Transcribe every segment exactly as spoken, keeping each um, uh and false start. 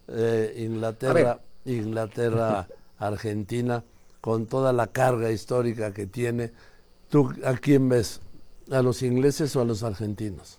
eh, Inglaterra, Inglaterra, Argentina, con toda la carga histórica que tiene. ¿Tú a quién ves? ¿A los ingleses o a los argentinos?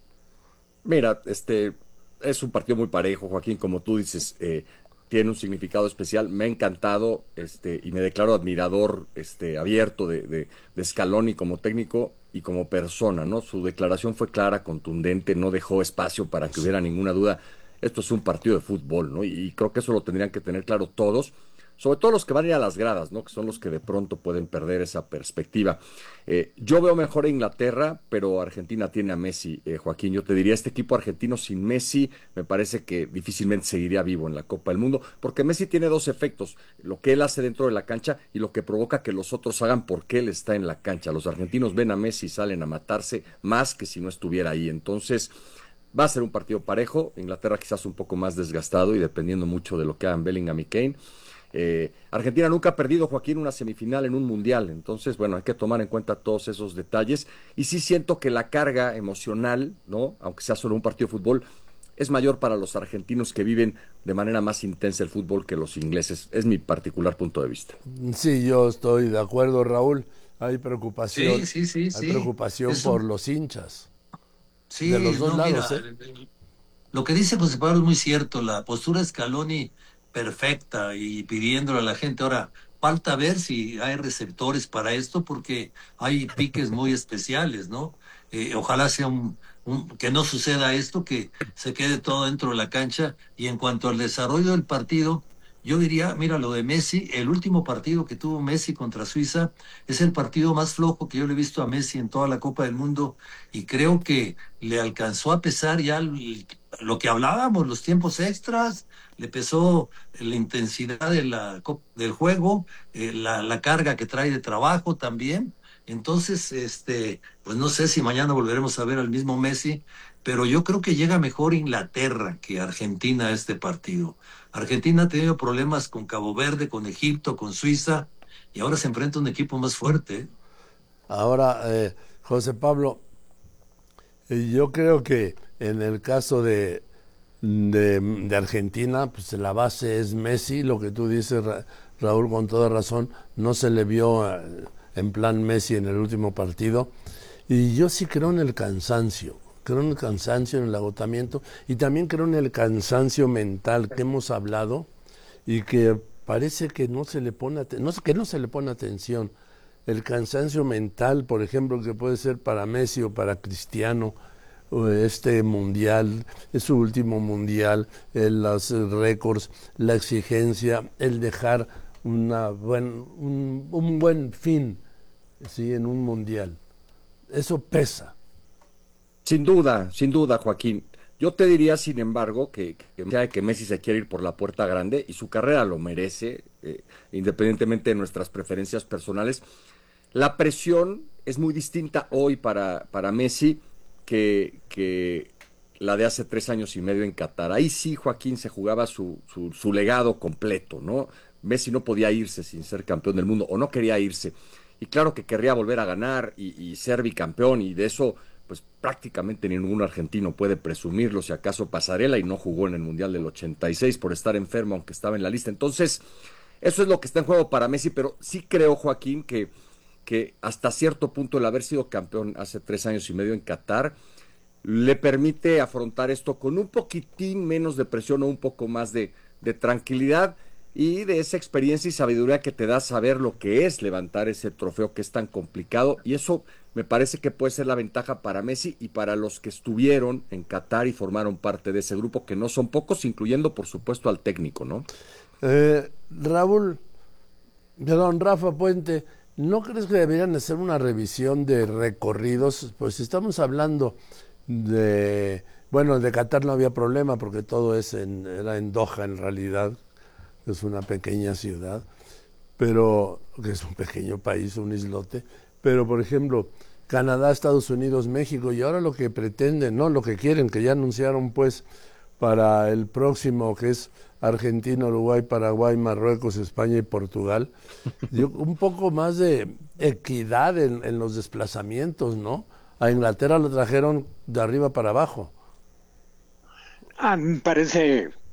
Mira, este es un partido muy parejo, Joaquín, como tú dices, eh, tiene un significado especial. Me ha encantado, este, y me declaro admirador, este, abierto de, de, de Scaloni como técnico y como persona, ¿no? Su declaración fue clara, contundente, no dejó espacio para que hubiera ninguna duda. Esto es un partido de fútbol, ¿no? Y, y creo que eso lo tendrían que tener claro todos, sobre todo los que van a ir a las gradas, ¿no? Que son los que de pronto pueden perder esa perspectiva. Eh, yo veo mejor a Inglaterra, pero Argentina tiene a Messi, eh, Joaquín. Yo te diría, este equipo argentino sin Messi me parece que difícilmente seguiría vivo en la Copa del Mundo, porque Messi tiene dos efectos, lo que él hace dentro de la cancha y lo que provoca que los otros hagan porque él está en la cancha. Los argentinos ven a Messi y salen a matarse más que si no estuviera ahí. Entonces, va a ser un partido parejo, Inglaterra quizás un poco más desgastado y dependiendo mucho de lo que hagan Bellingham y Kane. Eh, Argentina nunca ha perdido, Joaquín, una semifinal en un mundial, entonces, bueno, hay que tomar en cuenta todos esos detalles. Y sí siento que la carga emocional, ¿no? Aunque sea solo un partido de fútbol, es mayor para los argentinos que viven de manera más intensa el fútbol que los ingleses. Es mi particular punto de vista. Sí, yo estoy de acuerdo, Raúl. Hay preocupación, Sí, sí, sí, hay sí. preocupación Es por un, los hinchas, de los sí, dos no, lados, mira, ¿eh? el- el- lo que dice José Pablo es muy cierto, la postura de Scaloni perfecta y pidiéndole a la gente. Ahora, falta ver si hay receptores para esto porque hay piques muy especiales, ¿no? Eh, ojalá sea un, un- que no suceda esto, que se quede todo dentro de la cancha. Y en cuanto al desarrollo del partido, yo diría, mira, lo de Messi, el último partido que tuvo Messi contra Suiza es el partido más flojo que yo le he visto a Messi en toda la Copa del Mundo y creo que le alcanzó a pesar ya el- lo que hablábamos, los tiempos extras, le pesó la intensidad de la, co- del juego, eh, la, la carga que trae de trabajo también. Entonces, este, pues no sé si mañana volveremos a ver al mismo Messi, pero yo creo que llega mejor Inglaterra que Argentina a este partido. Argentina ha tenido problemas con Cabo Verde, con Egipto, con Suiza, y ahora se enfrenta a un equipo más fuerte, ¿eh? Ahora, eh, José Pablo, eh, yo creo que en el caso de, de, de Argentina, pues la base es Messi, lo que tú dices, Ra- Raúl, con toda razón, no se le vio eh, en plan Messi en el último partido. Y yo sí creo en el cansancio, creo en el cansancio, en el agotamiento, y también creo en el cansancio mental que hemos hablado y que parece que no se le pone, aten- no, que no se le pone atención. El cansancio mental, por ejemplo, que puede ser para Messi o para Cristiano, o este mundial, es su último mundial, eh, los récords, la exigencia, el dejar una buen, un, un buen fin, sí, en un mundial. Eso pesa. Sin duda, sin duda, Joaquín. Yo te diría, sin embargo, que, que, que que Messi se quiere ir por la puerta grande y su carrera lo merece, eh, independientemente de nuestras preferencias personales. La presión es muy distinta hoy para, para Messi que, que la de hace tres años y medio en Qatar. Ahí sí, Joaquín, se jugaba su, su, su legado completo, ¿no? Messi no podía irse sin ser campeón del mundo, o no quería irse. Y claro que querría volver a ganar y, y ser bicampeón, y de eso, pues prácticamente ningún argentino puede presumirlo, si acaso Pasarela, y no jugó en el Mundial del ochenta y seis por estar enfermo, aunque estaba en la lista. Entonces, eso es lo que está en juego para Messi, pero sí creo, Joaquín, que que hasta cierto punto el haber sido campeón hace tres años y medio en Qatar le permite afrontar esto con un poquitín menos de presión o un poco más de, de tranquilidad y de esa experiencia y sabiduría que te da saber lo que es levantar ese trofeo que es tan complicado. Y eso me parece que puede ser la ventaja para Messi y para los que estuvieron en Qatar y formaron parte de ese grupo, que no son pocos, incluyendo por supuesto al técnico, ¿no? Eh, Raúl, perdón, Rafa Puente, ¿no crees que deberían hacer una revisión de recorridos? Pues si estamos hablando de, bueno, de Qatar no había problema porque todo es en, era en Doha en realidad, es una pequeña ciudad, pero que es un pequeño país, un islote, pero por ejemplo, Canadá, Estados Unidos, México, y ahora lo que pretenden, no, lo que quieren, que ya anunciaron pues para el próximo, que es Argentina, Uruguay, Paraguay, Marruecos, España y Portugal, yo, un poco más de equidad en, en los desplazamientos, ¿no? A Inglaterra lo trajeron de arriba para abajo. Ah, me parece